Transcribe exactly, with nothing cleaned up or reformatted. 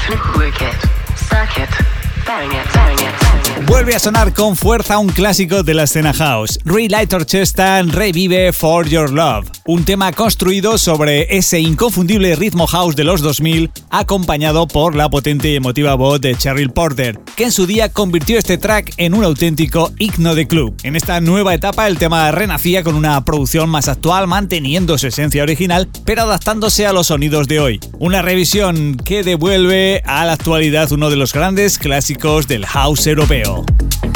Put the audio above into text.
Vuelve a sonar con fuerza un clásico de la escena house. Ray Lighter-Chestan revive For Your Love, un tema construido sobre ese inconfundible ritmo house de los dos mil, acompañado por la potente y emotiva voz de Cheryl Porter, que en su día convirtió este track en un auténtico himno de club. En esta nueva etapa el tema renacía con una producción más actual, manteniendo su esencia original, pero adaptándose a los sonidos de hoy. Una revisión que devuelve a la actualidad uno de los grandes clásicos del house europeo.